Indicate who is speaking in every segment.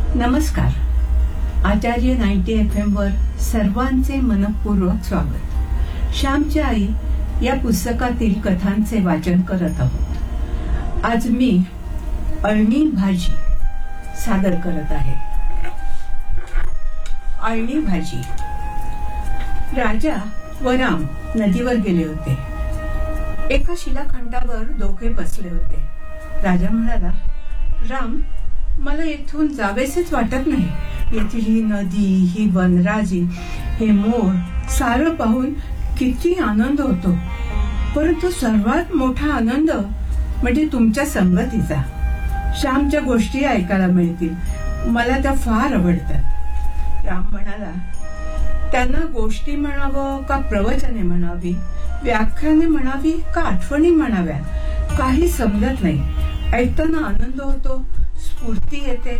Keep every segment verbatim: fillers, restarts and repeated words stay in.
Speaker 1: नमस्कार. आचार्य ninety F M वर सर्वांचे मनपूर्वक स्वागत. श्यामची आई या पुस्तकातील कथांचे वाचन करत आहोत. आज मी अळणी भाजी सादर करत आहे. अळणी भाजी. राजा व राम नदीवर गेले होते. एका शिलाखंडावर दोघे बसले होते. राजा म्हणाला, राम, मला येथून जावेसेच वाटत नाही. येथील ही नदी, ही वनराजी, हे मोर सारं पाहून किती आनंद होतो. परंतु सर्वात मोठा आनंद म्हणजे तुमच्या संगतीचा. श्यामच्या गोष्टी ऐकायला मिळतील, मला त्या फार आवडतात. राम म्हणाला, त्यांना गोष्टी म्हणावं का प्रवचने म्हणावी, व्याख्याने म्हणावी का आठवणी म्हणाव्या, काही समजत नाही. ऐकताना आनंद होतो, स्फूर्ती येते.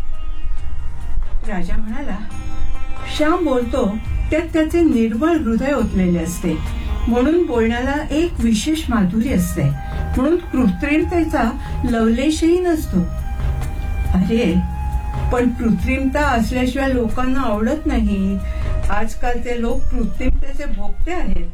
Speaker 1: राजा म्हणाला, श्याम बोलतो त्यात त्याचे निर्मळ हृदय ओतलेले असते, म्हणून बोलण्याला एक विशेष माधुरी असते, म्हणून कृत्रिमतेचा लवलेशही नसतो. अरे पण कृत्रिमता असल्याशिवाय लोकांना आवडत नाही. आजकालचे लोक कृत्रिमतेचे भोगते आहेत.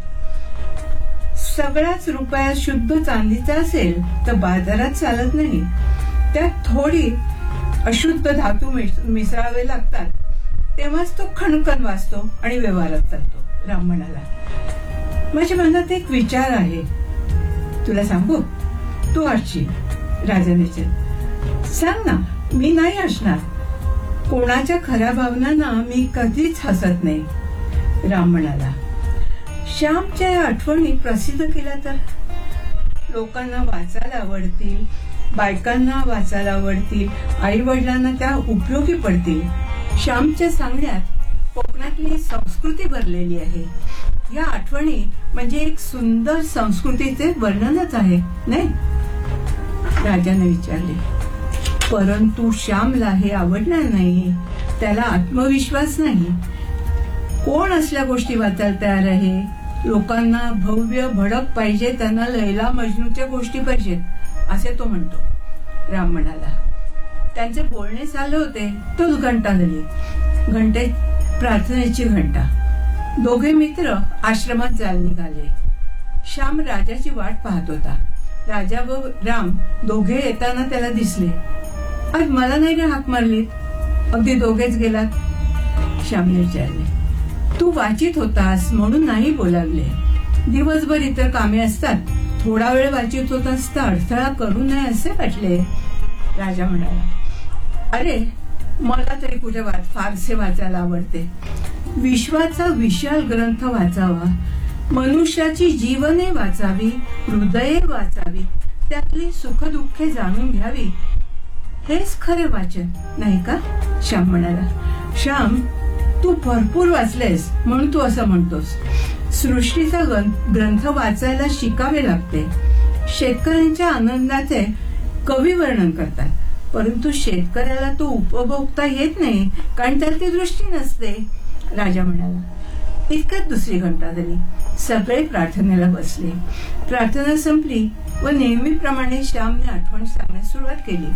Speaker 1: सगळ्याच रुपया शुद्ध चांदीचा असेल तर बाजारात चालत नाही. त्यात थोडी अशुद्ध धातू मिसळावे लागतात, तेव्हाच तो खणखण वाचतो आणि व्यवहारात चालतो. राम म्हणाला, माझ्या मनात एक विचार आहे, तुला सांगू? तू हसशील. राजाने सांग ना. मी नाही हसणार. कोणाच्या खऱ्या भावनांना मी कधीच हसत नाही. राम म्हणाला, श्यामच्या आठवणी प्रसिद्ध केल्या तर लोकांना वाचायला आवडतील, बायकांना वाचायला आवडतील, आई वडिलांना त्या उपयोगी पडतील. श्यामच्या सांगण्यात कोकणातली संस्कृती भरलेली आहे. या आठवणी म्हणजे एक सुंदर संस्कृतीचे वर्णनच आहे, नाही? राजाने विचारले. परंतु श्यामला हे आवडणार नाही. त्याला आत्मविश्वास नाही. कोण असल्या गोष्टी वाचायला तयार आहे? लोकांना भव्य भडक पाहिजे, त्यांना लैला मजनूच्या गोष्टी पाहिजेत असे तो म्हणतो. राम म्हणाला, त्यांचे बोलणे चालले होते तोच घंटा झाली. घंटे प्रार्थनेची घंटा. दोघे मित्र आश्रमात जायला निघाले. श्याम राजाची वाट पाहत होता. राजा व राम दोघे येताना त्याला दिसले. आज मला नाही रे हाक मारली, अगदी दोघेच गेलात? श्यामने विचारले. तू वाचित होतास म्हणून नाही बोलावले. दिवसभर इतर कामे असतात, थोडा वेळ वाचित होतास तर अडथळा करू नये असे वाटले. राजा म्हणाला, अरे मला तरी कुठे फारसे वाचायला आवडते. विश्वाचा विशाल ग्रंथ वाचावा, मनुष्याची जीवने वाचावी, हृदये वाचावी, त्यातली सुखदुःखे जाणून घ्यावी, हेच खरे वाचन नाही का? श्याम म्हणाला. श्याम, तू भरपूर वाचलेस म्हणून तू असं म्हणतोस. सृष्टीचा ग्रंथ वाचायला शिकावे लागते. शेतकऱ्यांच्या आनंदाचे कवी वर्णन करतात, परंतु शेतकऱ्याला तो उपभोगता येत नाही, कारण त्याला ती दृष्टी नसते. राजा म्हणाला. इतक्यात दुसरी घंटा झाली. सगळे प्रार्थनेला बसले. प्रार्थना संपली व नेहमीप्रमाणे श्यामने आठवण सांगण्यास सुरुवात केली.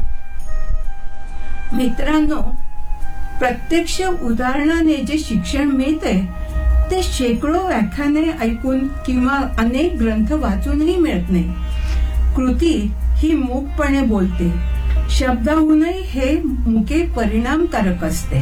Speaker 1: मित्रांनो, प्रत्यक्ष उदाहरणाने जे शिक्षण मिळते ते शेकडो व्याख्याने ऐकून किंवा अनेक ग्रंथ वाचूनही मिळत नाही. कृती ही मूकपणे बोलते, शब्दाहूनही हे मुके परिणामकारक असते.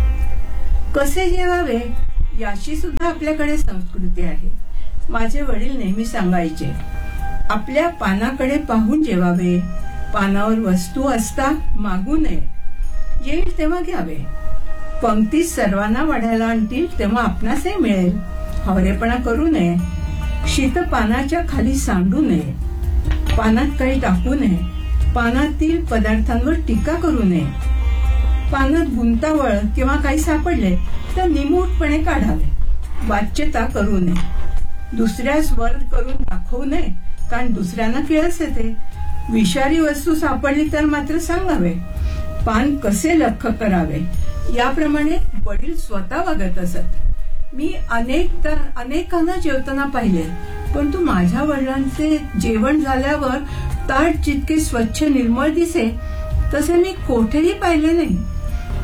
Speaker 1: कसे जेवावे याची सुद्धा आपल्याकडे संस्कृती आहे. माझे वडील नेहमी सांगायचे, आपल्या पानाकडे पाहून जेवावे, पानावर वस्तू असता मागू नये, येईल तेव्हा घ्यावे, पंक्तीत सर्वांना वाढायला आणतील तेव्हा आपणासही मिळेल, हवरेपणा करू नये, शीत पानाच्या खाली सांडू नये, पानात काही टाकू नये, पानातील पदार्थांवर टीका करू नये, पानात गुंतावळ किंवा काही सापडले तर निमूटपणे काढावे, वाच्यता करू नये, दुसऱ्यास वर करून दाखवू नये, कारण दुसऱ्यांना किळस येते, विषारी वस्तू सापडली तर मात्र सांगावे, पान कसे लख्ख करावे, याप्रमाणे वडील स्वतः वागत असत. मी अनेक अनेकांना जेवताना पाहिले, परंतु माझ्या वडिलांचे जेवण झाल्यावर ताट जितके स्वच्छ निर्मळ दिसे तसे मी कोठेही पाहिले नाही.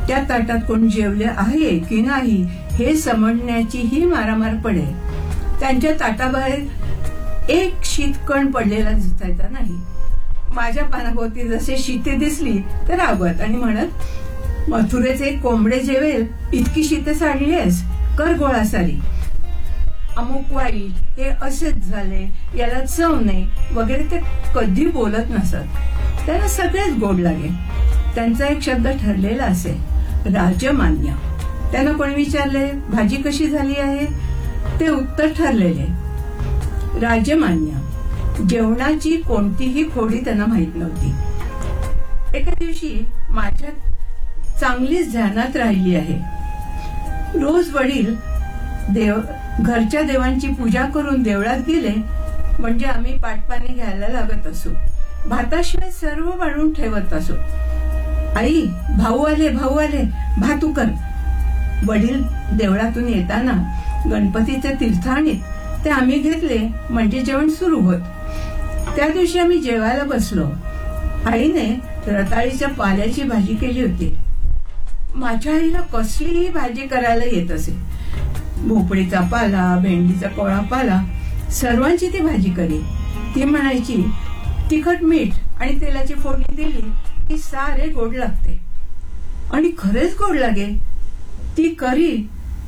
Speaker 1: त्या ताटात कोण जेवले आहे की नाही हे समजण्याचीही मारामार पडे. त्यांच्या ताटाबाहेर एक शीतकण पडलेला दिसायचा नाही. माझ्या पानाभोवती जसे शीते दिसली तर रागवत आणि म्हणत, मथुरेचे कोंबडे जेवेल इतकी शीते साडलीस, कर गोळा सारी. अमुक वाईट, हे असेच झाले, याला चव नाही वगैरे ते कधी बोलत नसत. त्यांना सगळेच गोड लागे. त्यांचा एक शब्द ठरलेला असे, राजमान्य. त्यांना कोणी विचारले भाजी कशी झाली आहे, ते उत्तर ठरलेले, राजमान्य. जेवणाची कोणतीही खोडी त्यांना माहित नव्हती. एका दिवशी माझ्या चांगलीच ध्यानात राहिली आहे. रोज वडील देव घरच्या देवांची पूजा करून देवळात गेले म्हणजे आम्ही पाटपाणी घ्यायला लागत असू. भाताशिवाय सर्व वाढून ठेवत असू. आई, भाऊ आले भाऊ आले, भात उकर. वडील देवळातून येताना गणपतीचे तीर्थ आणीत ते आम्ही घेतले म्हणजे जेवण सुरू होत. त्या दिवशी आम्ही जेवायला बसलो. आईने रताळीच्या पाल्याची भाजी केली होती. माझ्या आईला कसलीही भाजी करायला येत असे. भोपळीचा पाला, भेंडीचा कोळा पाला, सर्वांची ती भाजी करी. ती म्हणायची, तिखट मीठ आणि तेलाची फोडणी दिली की सारे गोड लागते. आणि खरेच गोड लागे. ती करी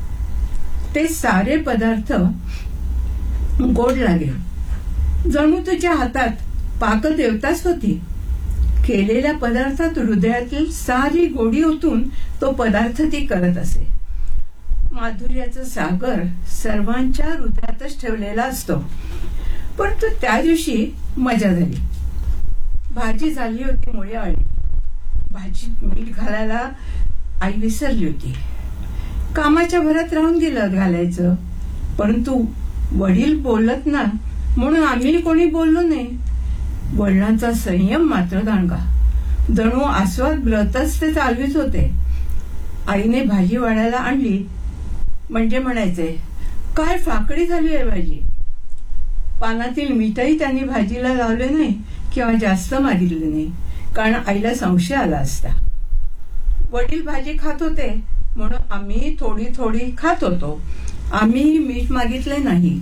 Speaker 1: ते सारे पदार्थ गोड लागे. जणू तुझ्या हातात पाकदेवताच होती. केलेल्या पदार्थात हृदयातील सारी गोडी ओतून तो पदार्थ ती करत असे. माधुर्याचा सागर सर्वांच्या हृदयातच ठेवलेला असतो. परंतु त्या दिवशी मजा झाली. भाजी झाली होती मुळे आळी. भाजीत मीठ घालायला आई विसरली होती. कामाच्या भरात राहून गेलं घालायचं. परंतु वडील बोलत ना म्हणून आम्ही कोणी बोललो नाही. वडिलांचा संयम मात्र दांडगा. जणू आस्वाद ब्रतच ते चालवीत होते. आईने भाजी वाढायला आणली म्हणजे म्हणायचे, काय फाकडी झाली आहे भाजी. पानातील मीठही त्यांनी भाजीला लावले नाही किंवा जास्त मागितले नाही, कारण आईला संशय आला असता. वडील भाजी खात होते म्हणून आम्ही थोडी थोडी खात होतो. आम्ही मीठ मागितले नाही.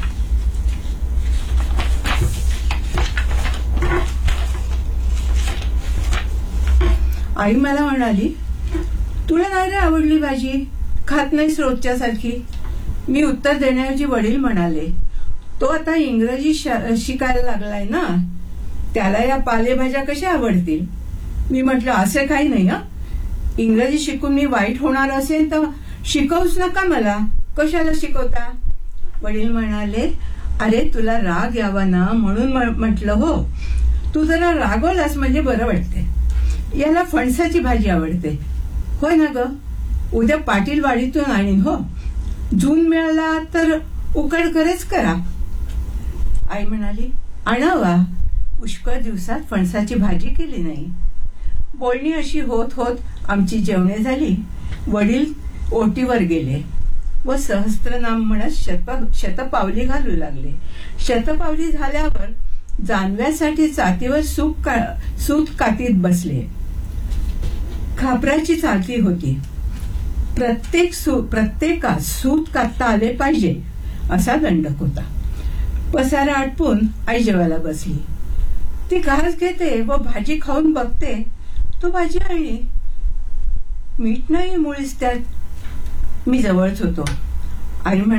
Speaker 1: आई मला म्हणाली, तुला नाही रे आवडली भाजी, खात नाहीस रोजच्या सारखी. मी उत्तर देण्याऐवजी वडील म्हणाले, तो आता इंग्रजी शिकायला लागलाय ना, त्याला या पालेभाज्या कशा आवडतील. मी म्हटलं, असे काही नाही. हा इंग्रजी शिकून मी वाईट होणार असेल तर शिकवूच नका मला, कशाला शिकवता. वडील म्हणाले, अरे तुला राग यावा ना म्हणून म्हटलं. हो, तू जरा रागवलास म्हणजे बरं वाटते. याला फणसाची भाजी आवडते. होय ना ग, उद्या पाटील वाडीतून आणीन. हो, जून मिळाला तर उकडकरच करा. आई म्हणाली, आणावा. पुष्कळ दिवसात फणसाची भाजी केली नाही. बोलणी अशी होत होत आमची जेवणे झाली. वडील ओटीवर गेले व सहस्त्रनाम म्हणत शत शतपावली घालू लागले. शतपावली झाल्यावर जानव्यासाठी चातीवर सूत का, सूत कातीत बसले. खापराची चालती होती. प्रत्येक प्रत्येकास सूत कापता आले पाहिजे असा दंडक होता. पसारा आटपून आई जेवायला बसली. ती घास घेते व भाजी खाऊन बघते. तो भाजी आणली. मीठ नाही मुळीच त्यात. मी जवळच होतो. आई